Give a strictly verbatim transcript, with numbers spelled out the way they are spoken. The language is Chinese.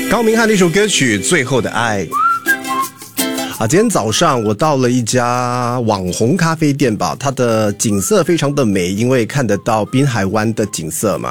高明翰的一首歌曲《最后的爱》啊，今天早上我到了一家网红咖啡店吧，它的景色非常的美，因为看得到滨海湾的景色嘛。